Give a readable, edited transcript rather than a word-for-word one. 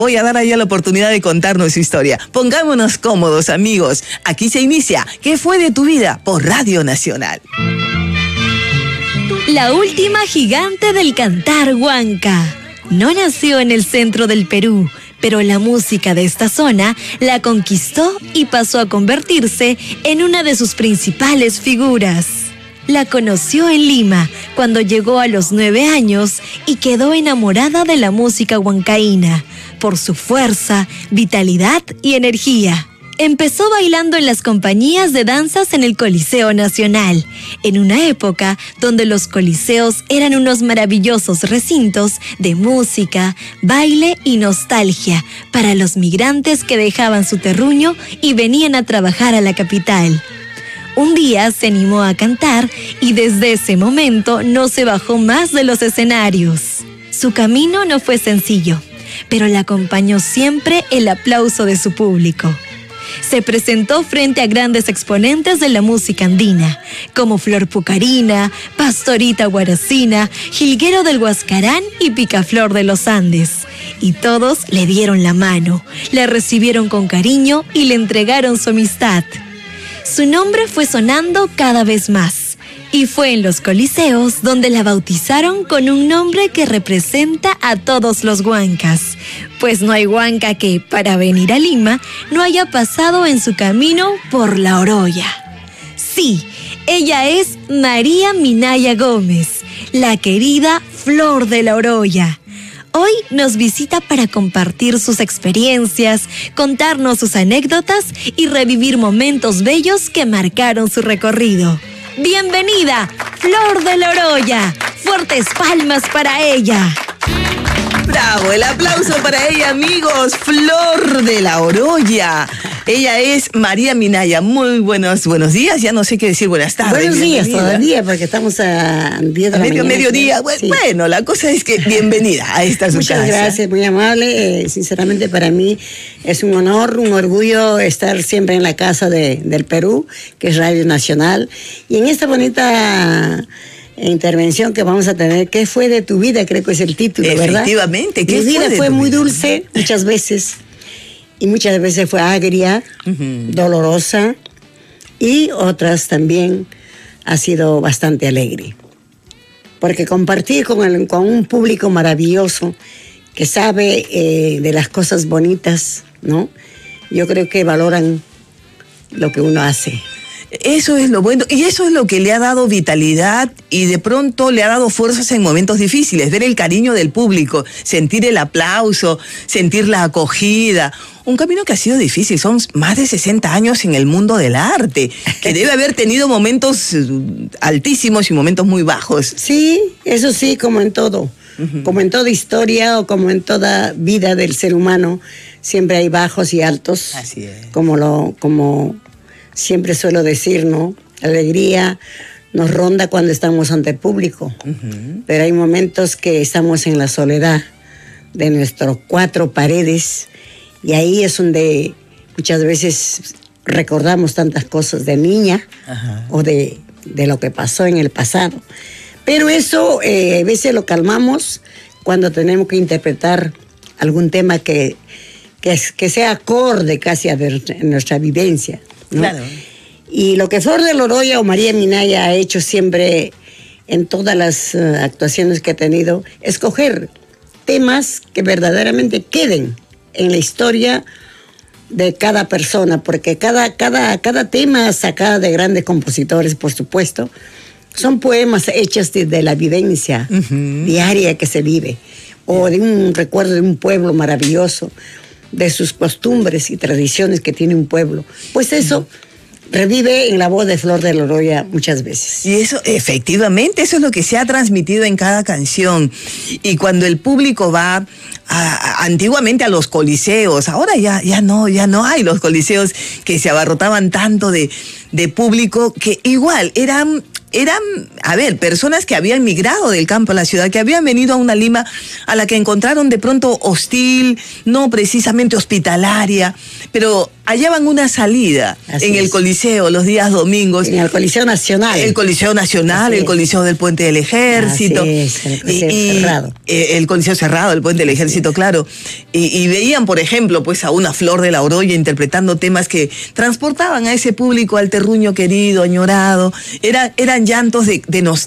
Voy a dar a ella la oportunidad de contarnos su historia. Pongámonos cómodos, amigos. Aquí se inicia ¿Qué fue de tu vida? Por Radio Nacional. La última gigante del cantar huanca. No nació en el centro del Perú, pero la música de esta zona la conquistó y pasó a convertirse en una de sus principales figuras. La conoció en Lima cuando llegó a los 9 años y quedó enamorada de la música huancaína por su fuerza, vitalidad y energía. Empezó bailando en las compañías de danzas en el Coliseo Nacional, en una época donde los coliseos eran unos maravillosos recintos de música, baile y nostalgia para los migrantes que dejaban su terruño y venían a trabajar a la capital. Un día se animó a cantar y desde ese momento no se bajó más de los escenarios. Su camino no fue sencillo, pero le acompañó siempre el aplauso de su público. Se presentó frente a grandes exponentes de la música andina, como Flor Pucarina, Pastorita Guaracina, Jilguero del Huascarán y Picaflor de los Andes. Y todos le dieron la mano, la recibieron con cariño y le entregaron su amistad. Su nombre fue sonando cada vez más, y fue en los coliseos donde la bautizaron con un nombre que representa a todos los huancas, pues no hay huanca que, para venir a Lima, no haya pasado en su camino por La Oroya. Sí, ella es María Minaya Gómez, la querida Flor de La Oroya. Hoy nos visita para compartir sus experiencias, contarnos sus anécdotas y revivir momentos bellos que marcaron su recorrido. ¡Bienvenida, Flor de La Oroya! ¡Fuertes palmas para ella! ¡Bravo! El aplauso para ella, amigos. Flor de La Oroya. Ella es María Minaya. Muy buenos días. Ya no sé qué decir. Buenas tardes. Buenos días todavía, porque estamos a 10 de la mañana. Mediodía. Sí. Bueno, la cosa es que bienvenida a esta su casa. Muchas gracias, muy amable. Sinceramente para mí es un honor, un orgullo estar siempre en la casa del Perú, que es Radio Nacional. Y en esta bonita intervención que vamos a tener, ¿qué fue de tu vida? Creo que es el título, ¿verdad? Efectivamente. Mi vida fue muy dulce muchas veces. Y muchas veces fue agria, dolorosa, y otras también ha sido bastante alegre. Porque compartir con un público maravilloso que sabe de las cosas bonitas, ¿no? Yo creo que valoran lo que uno hace. Eso es lo bueno, y eso es lo que le ha dado vitalidad y de pronto le ha dado fuerzas en momentos difíciles, ver el cariño del público, sentir el aplauso, sentir la acogida. Un camino que ha sido difícil, son más de 60 años en el mundo del arte, que debe haber tenido momentos altísimos y momentos muy bajos. Sí, eso sí, como en todo, como en toda historia o como en toda vida del ser humano, siempre hay bajos y altos. Así es. Como siempre suelo decir, ¿no? La alegría nos ronda cuando estamos ante público, pero hay momentos que estamos en la soledad de nuestras 4 paredes y ahí es donde muchas veces recordamos tantas cosas de niña o de lo que pasó en el pasado. Pero eso a veces lo calmamos cuando tenemos que interpretar algún tema que sea acorde casi a nuestra vivencia, ¿no? Claro. Y lo que Flor de La Oroya o María Minaya ha hecho siempre en todas las actuaciones que ha tenido, escoger temas que verdaderamente queden en la historia de cada persona, porque cada tema sacado de grandes compositores, por supuesto, son poemas hechos de la vivencia diaria que se vive, o de un recuerdo de un pueblo maravilloso, de sus costumbres y tradiciones que tiene un pueblo. Pues eso revive en la voz de Flor de La Oroya muchas veces. Y eso, efectivamente, eso es lo que se ha transmitido en cada canción. Y cuando el público va antiguamente a los coliseos, ahora ya no hay los coliseos que se abarrotaban tanto de público, que igual eran, a ver, personas que habían migrado del campo a la ciudad, que habían venido a una Lima a la que encontraron de pronto hostil, no precisamente hospitalaria, pero hallaban una salida en el Coliseo los días domingos. En el Coliseo Nacional. El Coliseo Nacional, el Coliseo del Puente del Ejército. Así es, el Coliseo cerrado. El Coliseo cerrado, el Puente del Ejército, claro. Y veían, por ejemplo, pues a una Flor de la Oroya interpretando temas que transportaban a ese público al terruño querido, añorado. Eran llantos de nostalgia.